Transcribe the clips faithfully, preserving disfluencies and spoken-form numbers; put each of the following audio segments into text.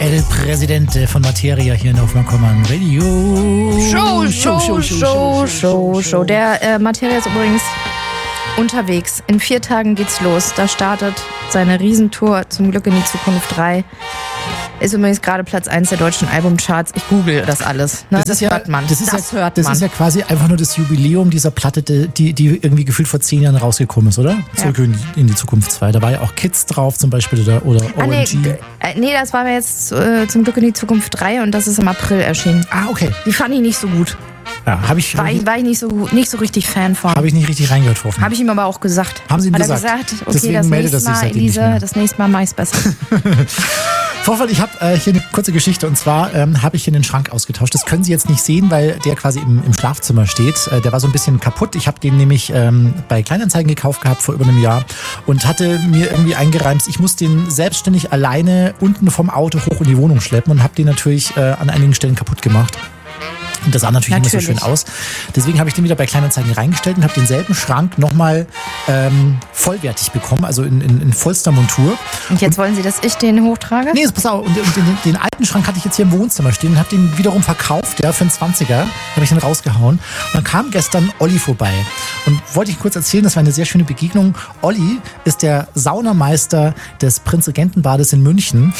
El Presidente von Materia hier in Hoffmann Command Radio. Show, Show, Show, Show, Show, Show. Der äh, Materia ist übrigens unterwegs. In vier Tagen geht's los. Da startet seine Riesentour Zum Glück in die Zukunft drei. Ist übrigens gerade Platz eins der deutschen Albumcharts. Ich google das alles. Ne? Das, das ist ja, hört man. Das, ist das ja, hört das man. ist ja quasi einfach nur das Jubiläum dieser Platte, die, die irgendwie gefühlt vor zehn Jahren rausgekommen ist, oder? Zurück ja. in, in die Zukunft zwei. Da war ja auch Kids drauf zum Beispiel oder, oder ah, O M G. Nee, äh, nee, das war jetzt äh, Zum Glück in die Zukunft drei und das ist im April erschienen. Ah, okay. Die fand ich nicht so gut. Ja, hab ich, war, ich, war ich nicht so, nicht so richtig Fan von. Habe ich nicht richtig reingetroffen. Habe ich ihm aber auch gesagt. Haben Sie ihm Hat gesagt? Er gesagt, okay, Deswegen das meldet nächste er sich Mal, seitdem nicht Elise, mehr. das nächste Mal mache ich es besser. Vorfall, ich habe äh, hier eine kurze Geschichte und zwar ähm, habe ich hier den Schrank ausgetauscht. Das können Sie jetzt nicht sehen, weil der quasi im, im Schlafzimmer steht. Äh, der war so ein bisschen kaputt. Ich habe den nämlich ähm, bei Kleinanzeigen gekauft gehabt vor über einem Jahr und hatte mir irgendwie eingereimt, ich muss den selbstständig alleine unten vom Auto hoch in die Wohnung schleppen und habe den natürlich äh, an einigen Stellen kaputt gemacht. Und das sah natürlich, natürlich immer so schön aus. Deswegen habe ich den wieder bei Kleinanzeigen reingestellt und habe denselben Schrank nochmal ähm, vollwertig bekommen, also in, in, in vollster Montur. Und jetzt und, wollen Sie, dass ich den hochtrage? Nee, pass auf. Und, und den, den alten Schrank hatte ich jetzt hier im Wohnzimmer stehen und habe den wiederum verkauft, ja, für einen zwanziger. Habe ich den rausgehauen. Und dann kam gestern Olli vorbei. Und wollte ich kurz erzählen, das war eine sehr schöne Begegnung. Olli ist der Saunameister des Prinzregentenbades in München.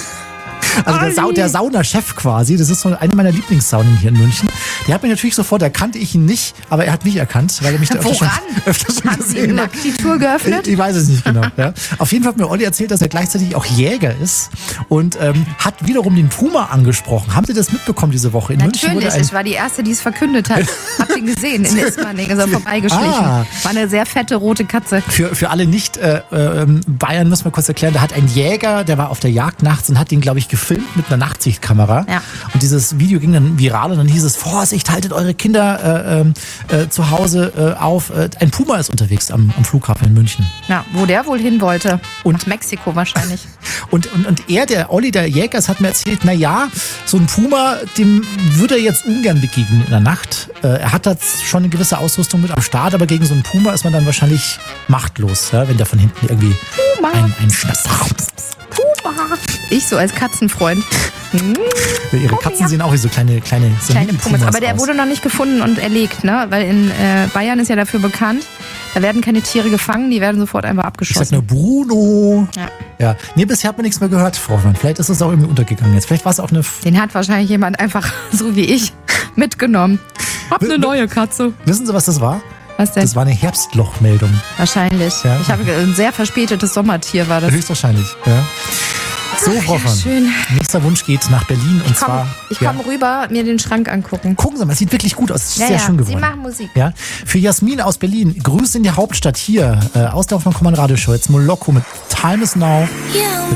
Also der, Sa- der Saunachef quasi, das ist so eine meiner Lieblingssaunen hier in München. Der hat mich natürlich sofort erkannt, ich ihn nicht, aber er hat mich erkannt, weil er mich da öfter schon, öfter schon Haben Sie ihm nackt die Tour geöffnet? Ich, ich weiß es nicht genau. Ja. Auf jeden Fall hat mir Olli erzählt, dass er gleichzeitig auch Jäger ist und ähm, hat wiederum den Puma angesprochen. Haben Sie das mitbekommen diese Woche? In Natürlich, München wurde ein ich war die Erste, die es verkündet hat. Habt ihn gesehen in Ismaning, ist er vorbeigeschlichen. Ah. War eine sehr fette rote Katze. Für, für alle nicht äh, äh, Bayern müssen wir kurz erklären, da hat ein Jäger, der war auf der Jagd nachts und hat den, glaube ich, gefilmt mit einer Nachtsichtkamera. Ja. Und dieses Video ging dann viral und dann hieß es, Vorsicht, haltet eure Kinder äh, äh, zu Hause äh, auf. Äh, ein Puma ist unterwegs am, am Flughafen in München. Ja, wo der wohl hin wollte. Und nach Mexiko wahrscheinlich. Und, und, und er, der Olli, der Jägers, hat mir erzählt, na ja, so ein Puma, dem würde er jetzt ungern begegnen in der Nacht. Äh, er hat da schon eine gewisse Ausrüstung mit am Start, aber gegen so einen Puma ist man dann wahrscheinlich machtlos, ja, wenn der von hinten irgendwie Puma. ein, ein Schnaps. Puma. Ich so als Katzenfreund. Hm. Ihre Katzen ja. sehen auch wie so kleine kleine, so kleine Pumas. Aber der aus. wurde noch nicht gefunden und erlegt, ne? Weil in äh, Bayern ist ja dafür bekannt, da werden keine Tiere gefangen, die werden sofort einfach abgeschossen. Ich sag nur Bruno. Ja. ja. Nee, bisher hat man nichts mehr gehört, Frau Hoffmann. Vielleicht ist es auch irgendwie untergegangen jetzt. Vielleicht war es auch eine... Den hat wahrscheinlich jemand einfach, so wie ich, mitgenommen. Hab eine neue Katze. Wissen Sie, was das war? Was denn? Das war eine Herbstlochmeldung. Wahrscheinlich. Ja. Ich habe ein sehr verspätetes Sommertier, war das. Höchstwahrscheinlich, ja. So, Frau Hoffmann. Schön. Nächster Wunsch geht nach Berlin und ich komm, zwar. Ich komme ja. rüber, mir den Schrank angucken. Gucken Sie mal, es sieht wirklich gut aus. Es ist ja, sehr ja. schön geworden. Sie machen Musik. Ja. Für Jasmin aus Berlin, Grüße in die Hauptstadt hier, äh, aus der Hoffmann Command Radio Show. Jetzt Moloko mit Time is Now. Yeah.